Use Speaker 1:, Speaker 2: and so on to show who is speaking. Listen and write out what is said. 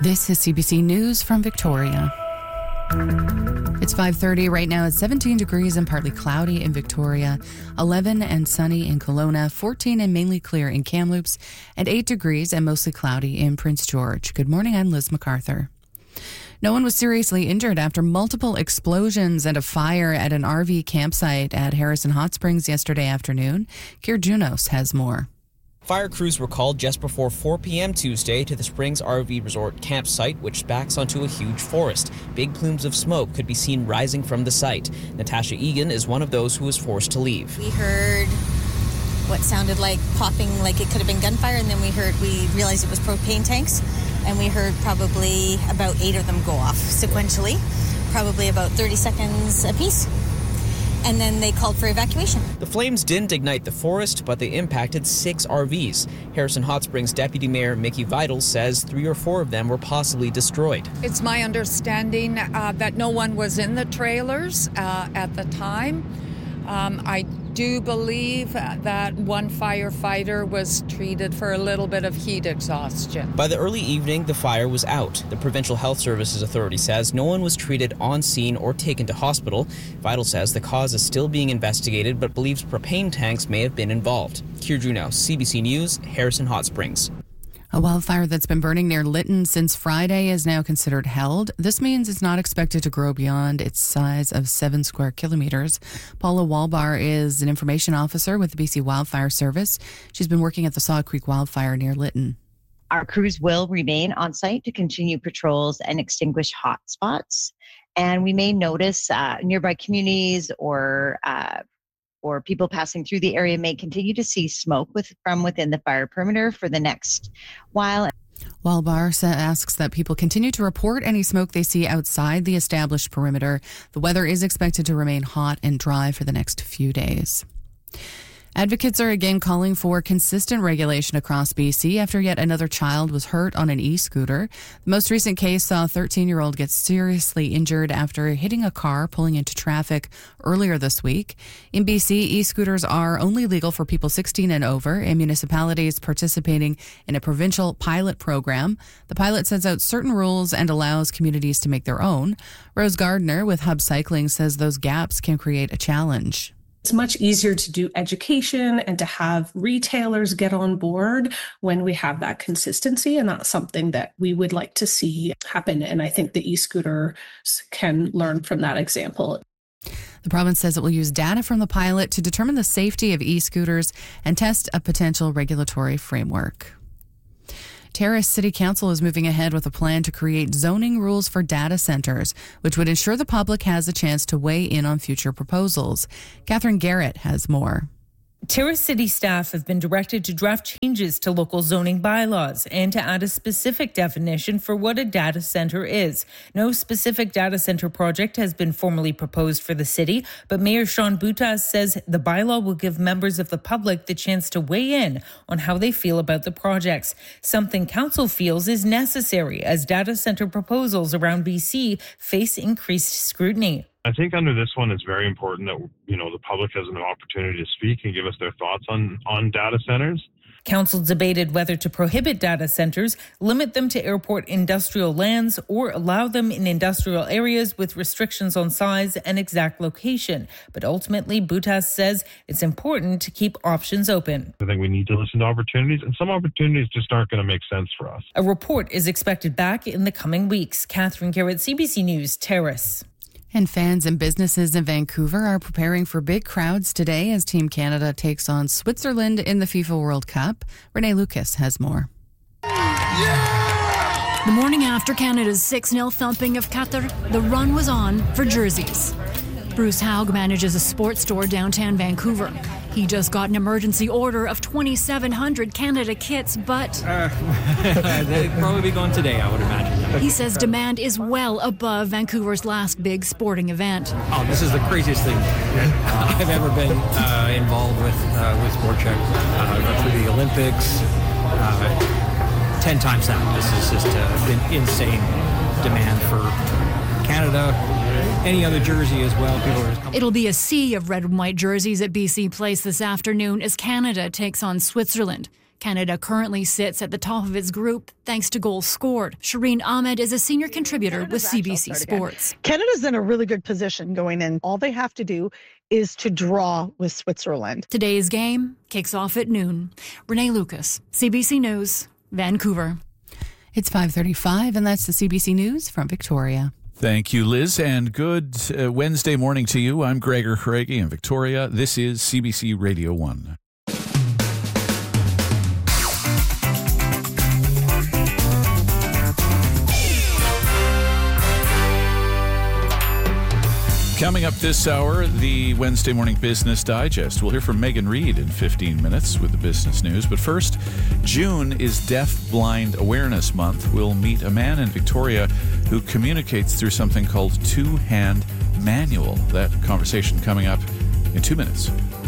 Speaker 1: This is CBC News from Victoria. It's 5:30 right now. It's 17 degrees and partly cloudy in Victoria, 11 and sunny in Kelowna, 14 and mainly clear in Kamloops, and 8 degrees and mostly cloudy in Prince George. Good morning, I'm Liz MacArthur. No one was seriously injured after multiple explosions and a fire at an RV campsite at Harrison Hot Springs yesterday afternoon. Keir Junos has more.
Speaker 2: Fire crews were called just before 4 p.m. Tuesday to the Springs RV Resort campsite, which backs onto a huge forest. Big plumes of smoke could be seen rising from the site. Natasha Egan is one of those who was forced to leave.
Speaker 3: We heard what sounded like popping, like it could have been gunfire, and then we realized it was propane tanks, and we heard probably about 8 of them go off sequentially, probably about 30 seconds apiece. And then they called for evacuation.
Speaker 2: The flames didn't ignite the forest, but they impacted 6 RVs. Harrison Hot Springs Deputy Mayor Mickey Vidal says 3 or 4 of them were possibly destroyed.
Speaker 4: It's my understanding that no one was in the trailers at the time. I do believe that one firefighter was treated for a little bit of heat exhaustion.
Speaker 2: By the early evening, the fire was out. The Provincial Health Services Authority says no one was treated on scene or taken to hospital. Vidal says the cause is still being investigated, but believes propane tanks may have been involved. Keir Junos, CBC News, Harrison Hot Springs.
Speaker 1: A wildfire that's been burning near Lytton since Friday is now considered held. This means it's not expected to grow beyond its size of 7 square kilometres. Paula Walbar is an information officer with the BC Wildfire Service. She's been working at the Saw Creek wildfire near Lytton.
Speaker 5: Our crews will remain on site to continue patrols and extinguish hot spots. And we may notice nearby communities or people passing through the area may continue to see smoke from within the fire perimeter for the next while.
Speaker 1: Walbar asks that people continue to report any smoke they see outside the established perimeter. The weather is expected to remain hot and dry for the next few days. Advocates are again calling for consistent regulation across BC after yet another child was hurt on an e-scooter. The most recent case saw a 13-year-old get seriously injured after hitting a car pulling into traffic earlier this week. In BC, e-scooters are only legal for people 16 and over and municipalities participating in a provincial pilot program. The pilot sets out certain rules and allows communities to make their own. Rose Gardner with Hub Cycling says those gaps can create a challenge.
Speaker 6: It's much easier to do education and to have retailers get on board when we have that consistency. And that's something that we would like to see happen. And I think the e-scooters can learn from that example.
Speaker 1: The province says it will use data from the pilot to determine the safety of e-scooters and test a potential regulatory framework. Terrace City Council is moving ahead with a plan to create zoning rules for data centres, which would ensure the public has a chance to weigh in on future proposals. Catherine Garrett has more.
Speaker 7: Terrace City staff have been directed to draft changes to local zoning bylaws and to add a specific definition for what a data centre is. No specific data centre project has been formally proposed for the city, but Mayor Sean Boutas says the bylaw will give members of the public the chance to weigh in on how they feel about the projects, something council feels is necessary as data centre proposals around BC face increased scrutiny.
Speaker 8: I think under this one, it's very important that, the public has an opportunity to speak and give us their thoughts on data centers.
Speaker 7: Council debated whether to prohibit data centres, limit them to airport industrial lands, or allow them in industrial areas with restrictions on size and exact location. But ultimately, Boutas says it's important to keep options open.
Speaker 8: I think we need to listen to opportunities, and some opportunities just aren't going to make sense for us.
Speaker 7: A report is expected back in the coming weeks. Catherine Garrett, CBC News, Terrace.
Speaker 1: And fans and businesses in Vancouver are preparing for big crowds today as Team Canada takes on Switzerland in the FIFA World Cup. Renee Lucas has more.
Speaker 9: The morning after Canada's 6-0 thumping of Qatar, the run was on for jerseys. Bruce Haug manages a sports store downtown Vancouver. He just got an emergency order of 2,700 Canada kits, but
Speaker 10: they'd probably be gone today, I would imagine.
Speaker 9: He says demand is well above Vancouver's last big sporting event.
Speaker 10: Oh, this is the craziest thing I've ever been involved with Sport Chek. Through the Olympics, 10 times that. This is just an insane demand for Canada. Any other jersey as well. People are just coming.
Speaker 9: It'll be a sea of red and white jerseys at BC Place this afternoon as Canada takes on Switzerland. Canada currently sits at the top of its group thanks to goals scored. Shireen Ahmed is a senior contributor with CBC Sports.
Speaker 11: Canada's in a really good position going in. All they have to do is to draw with Switzerland.
Speaker 9: Today's game kicks off at noon. Renee Lucas, CBC News, Vancouver.
Speaker 1: It's 5:35, and that's the CBC News from Victoria.
Speaker 12: Thank you, Liz, and good Wednesday morning to you. I'm Gregor Craigie in Victoria. This is CBC Radio 1. Coming up this hour, the Wednesday Morning Business Digest. We'll hear from Megan Reid in 15 minutes with the business news. But first, June is Deaf Blind Awareness Month. We'll meet a man in Victoria who communicates through something called two-hand manual. That conversation coming up in 2 minutes.